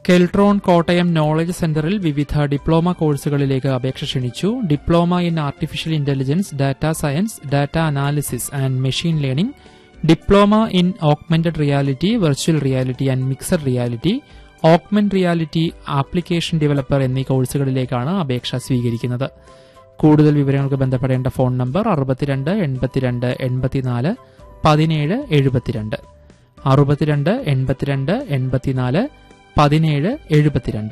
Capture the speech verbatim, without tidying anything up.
Keltron Kottayam knowledge സെന്ററിൽ വിവിധ diploma കോഴ്സുകളിലേക്ക് അപേക്ഷ ക്ഷണിച്ചു. Diploma in artificial intelligence, data science, data analysis and machine learning, diploma in augmented reality, virtual reality and mixed reality, augment reality application developer എന്നീ കോഴ്സുകളിലേക്കാണ് അപേക്ഷ സ്വീകരിക്കുന്നത്. കൂടുതൽ വിവരങ്ങൾക്ക് ബന്ധപ്പെടേണ്ട ഫോൺ നമ്പർ അറുപത്തിരണ്ട് എൺപത്തിരണ്ട് എൺപത്തിനാല് പതിനേഴ് എഴുപത്തിരണ്ട് അറുപത്തിരണ്ട് എൺപത്തിരണ്ട് എൺപത്തിനാല് പതിനേഴ് എഴുപത്തിരണ്ട്.